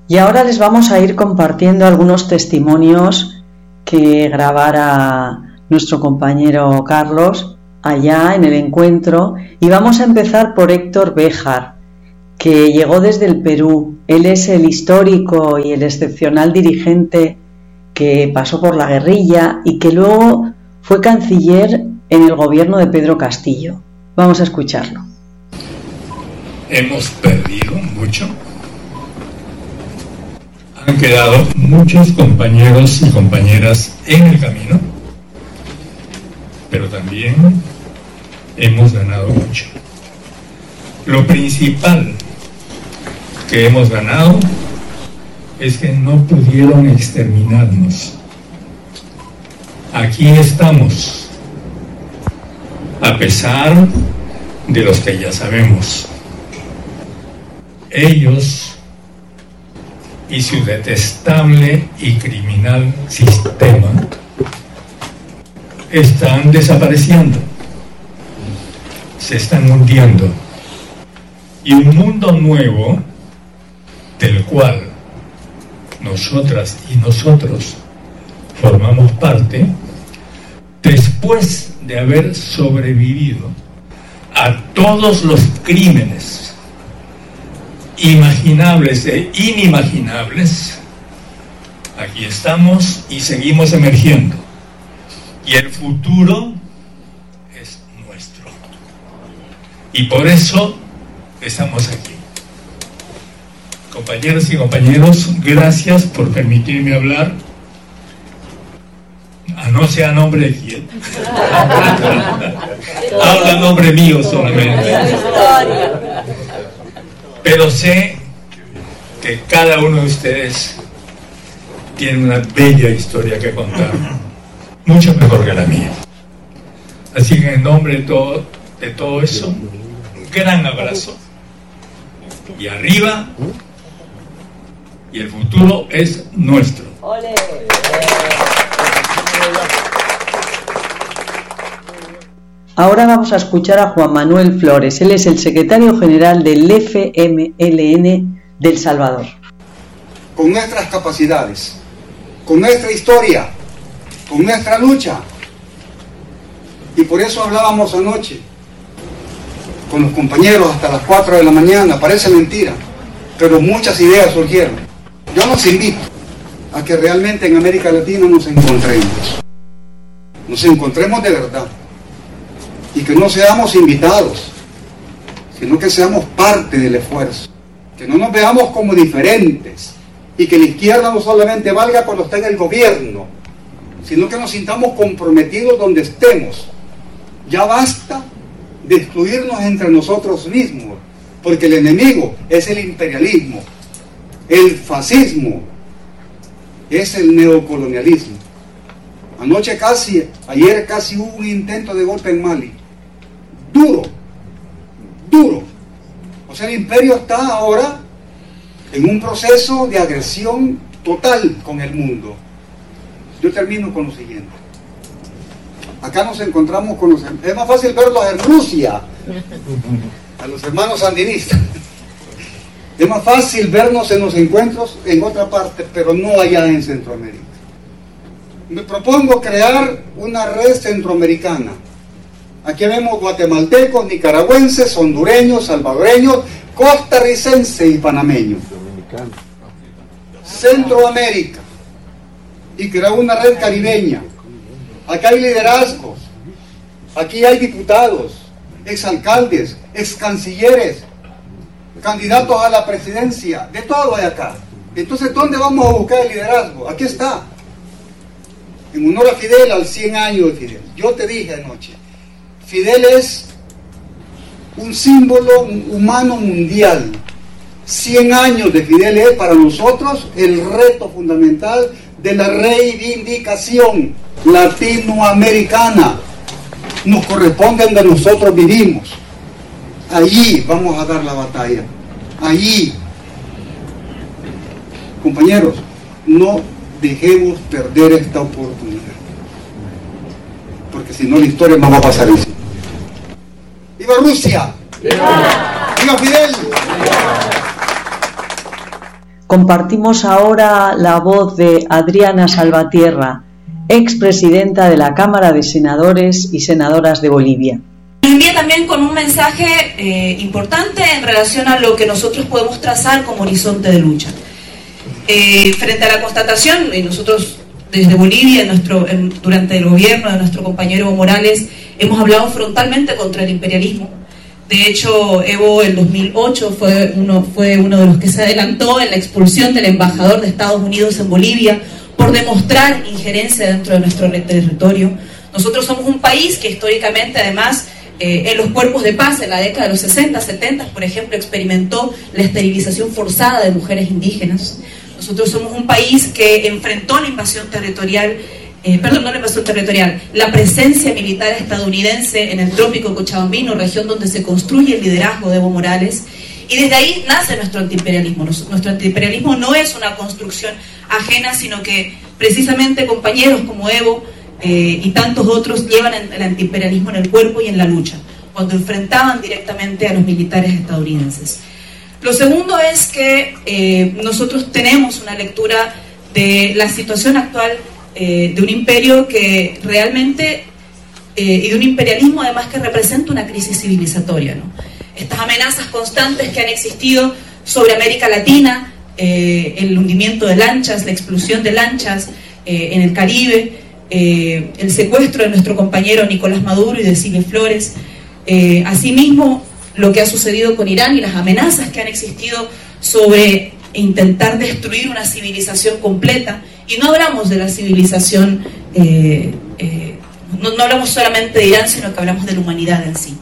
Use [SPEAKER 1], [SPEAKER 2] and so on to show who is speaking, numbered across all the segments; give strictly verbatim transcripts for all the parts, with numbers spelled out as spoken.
[SPEAKER 1] Y ahora les vamos a ir compartiendo algunos testimonios que grabara nuestro compañero Carlos allá en el encuentro, y vamos a empezar por Héctor Béjar, que llegó desde el Perú. Él es el histórico y el excepcional dirigente que pasó por la guerrilla y que luego fue canciller en el gobierno de Pedro Castillo. Vamos a escucharlo.
[SPEAKER 2] Hemos perdido mucho. Han quedado muchos compañeros y compañeras en el camino, pero también hemos ganado mucho. Lo principal que hemos ganado es que no pudieron exterminarnos. Aquí estamos, a pesar de los que ya sabemos. Ellos y su detestable y criminal sistema están desapareciendo, se están hundiendo, y un mundo nuevo del cual nosotras y nosotros formamos parte, después de haber sobrevivido a todos los crímenes imaginables e inimaginables, aquí estamos y seguimos emergiendo, y el futuro es nuestro, y por eso estamos aquí. Compañeros y compañeros, gracias por permitirme hablar, a no sea nombre de quién. Habla nombre mío solamente. Pero sé que cada uno de ustedes tiene una bella historia que contar, mucho mejor que la mía. Así que en nombre de todo, de todo eso, un gran abrazo. Y arriba, y el futuro es nuestro.
[SPEAKER 1] Ahora vamos a escuchar a Juan Manuel Flores. Él es el secretario general del F M L N de El Salvador.
[SPEAKER 3] Con nuestras capacidades, con nuestra historia, con nuestra lucha. Y por eso hablábamos anoche con los compañeros hasta las cuatro de la mañana. Parece mentira, pero muchas ideas surgieron. Yo los invito a que realmente en América Latina nos encontremos. Nos encontremos de verdad. Y que no seamos invitados, sino que seamos parte del esfuerzo. Que no nos veamos como diferentes. Y que la izquierda no solamente valga cuando está en el gobierno, sino que nos sintamos comprometidos donde estemos. Ya basta de excluirnos entre nosotros mismos, porque el enemigo es el imperialismo, el fascismo, es el neocolonialismo. Anoche casi, ayer casi hubo un intento de golpe en Mali. Duro, duro. O sea, el imperio está ahora en un proceso de agresión total con el mundo. Yo termino con lo siguiente. Acá nos encontramos con los... Es más fácil verlos en Rusia, a los hermanos sandinistas. Es más fácil vernos en los encuentros en otra parte, pero no allá en Centroamérica. Me propongo crear una red centroamericana. Aquí vemos guatemaltecos, nicaragüenses, hondureños, salvadoreños, costarricenses y panameños. Centroamérica. Y crear una red caribeña. Aquí hay liderazgos. Aquí hay diputados, exalcaldes, excancilleres, candidatos a la presidencia, de todo hay acá. Entonces, ¿dónde vamos a buscar el liderazgo? Aquí está. En honor a Fidel, al cien años de Fidel. Yo te dije anoche, Fidel es un símbolo humano mundial. cien años de Fidel es para nosotros el reto fundamental de la reivindicación latinoamericana. Nos corresponde donde nosotros vivimos. Allí vamos a dar la batalla. Allí. Compañeros, no dejemos perder esta oportunidad. Porque si no, la historia no va a pasar eso. ¡Viva Rusia! ¡Viva, ¡Viva Fidel!
[SPEAKER 1] Compartimos ahora la voz de Adriana Salvatierra, expresidenta de la Cámara de Senadores y Senadoras de Bolivia.
[SPEAKER 4] Nos envía también con un mensaje eh, importante en relación a lo que nosotros podemos trazar como horizonte de lucha. Eh, frente a la constatación, y nosotros desde Bolivia, en nuestro, en, durante el gobierno de nuestro compañero Evo Morales, hemos hablado frontalmente contra el imperialismo. De hecho, Evo en dos mil ocho fue uno, fue uno de los que se adelantó en la expulsión del embajador de Estados Unidos en Bolivia por demostrar injerencia dentro de nuestro territorio. Nosotros somos un país que históricamente, además, eh, en los cuerpos de paz, en la década de los sesenta, setenta, por ejemplo, experimentó la esterilización forzada de mujeres indígenas. Nosotros somos un país que enfrentó la invasión territorial, eh, perdón, no la invasión territorial, la presencia militar estadounidense en el trópico cochabambino, región donde se construye el liderazgo de Evo Morales, y desde ahí nace nuestro antiimperialismo. Nuestro antiimperialismo no es una construcción ajena, sino que precisamente compañeros como Evo eh, y tantos otros llevan el antiimperialismo en el cuerpo y en la lucha, cuando enfrentaban directamente a los militares estadounidenses. Lo segundo es que eh, nosotros tenemos una lectura de la situación actual eh, de un imperio que realmente, eh, y de un imperialismo además que representa una crisis civilizatoria, ¿no? Estas amenazas constantes que han existido sobre América Latina, eh, el hundimiento de lanchas, la explosión de lanchas eh, en el Caribe, eh, el secuestro de nuestro compañero Nicolás Maduro y de Cilia Flores, eh, asimismo lo que ha sucedido con Irán y las amenazas que han existido sobre intentar destruir una civilización completa. Y no hablamos de la civilización, eh, eh, no, no hablamos solamente de Irán, sino que hablamos de la humanidad en sí.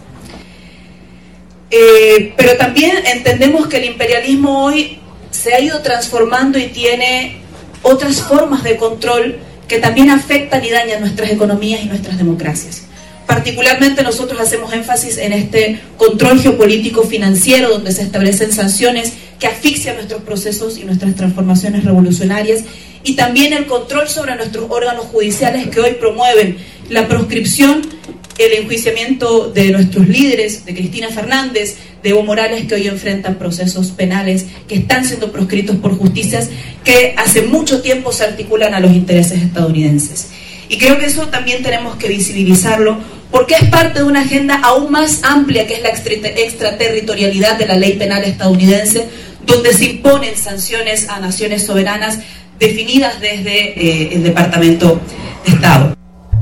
[SPEAKER 4] Eh, pero también entendemos que el imperialismo hoy se ha ido transformando y tiene otras formas de control que también afectan y dañan nuestras economías y nuestras democracias. Particularmente nosotros hacemos énfasis en este control geopolítico financiero, donde se establecen sanciones que asfixian nuestros procesos y nuestras transformaciones revolucionarias, y también el control sobre nuestros órganos judiciales que hoy promueven la proscripción, el enjuiciamiento de nuestros líderes, de Cristina Fernández, de Evo Morales, que hoy enfrentan procesos penales que están siendo proscritos por justicias que hace mucho tiempo se articulan a los intereses estadounidenses. Y creo que eso también tenemos que visibilizarlo, porque es parte de una agenda aún más amplia, que es la extraterritorialidad de la ley penal estadounidense, donde se imponen sanciones a naciones soberanas definidas desde eh, el Departamento de Estado.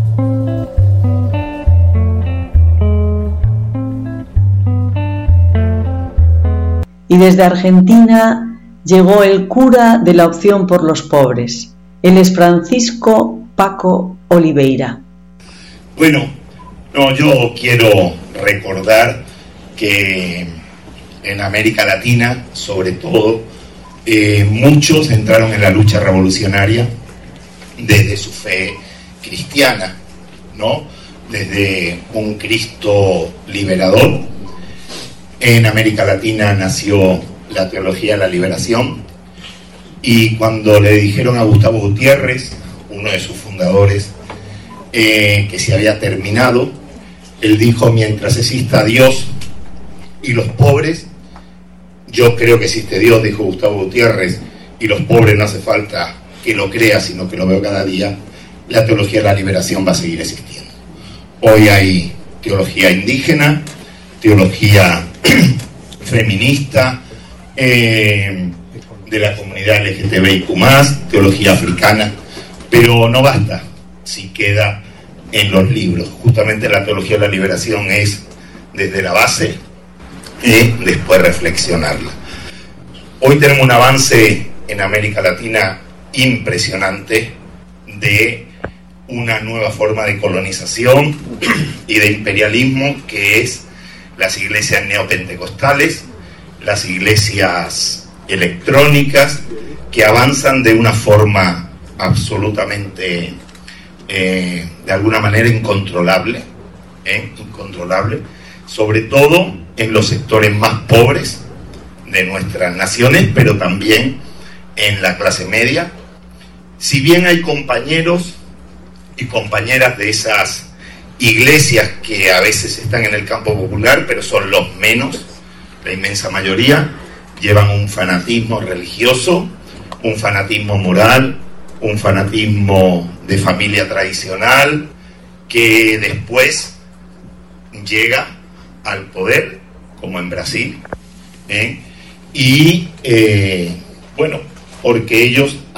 [SPEAKER 1] Y desde Argentina llegó el cura de la Opción por los Pobres. Él es Francisco Paco Oliveira.
[SPEAKER 5] Bueno, no, yo quiero recordar que en América Latina, sobre todo, eh, muchos entraron en la lucha revolucionaria desde su fe cristiana, ¿no? Desde un Cristo liberador. En América Latina nació la teología de la liberación, y cuando le dijeron a Gustavo Gutiérrez, uno de sus fundadores, eh, que se había terminado, él dijo: mientras exista Dios y los pobres, yo creo que existe Dios, dijo Gustavo Gutiérrez, y los pobres no hace falta que lo crea, sino que lo veo cada día, la teología de la liberación va a seguir existiendo. Hoy hay teología indígena, teología feminista, eh, de la comunidad L G T B I Q más, teología africana, pero no basta si queda en los libros. Justamente la teología de la liberación es desde la base y después reflexionarla. Hoy tenemos un avance en América Latina impresionante de una nueva forma de colonización y de imperialismo, que es las iglesias neopentecostales, las iglesias electrónicas, que avanzan de una forma absolutamente, eh, de alguna manera incontrolable, ¿eh? incontrolable, sobre todo en los sectores más pobres de nuestras naciones, pero también en la clase media. Si bien hay compañeros y compañeras de esas iglesias que a veces están en el campo popular, pero son los menos, la inmensa mayoría, llevan un fanatismo religioso, un fanatismo moral, un fanatismo de familia tradicional, que después llega al poder, como en Brasil, ¿eh? y eh, bueno, porque ellos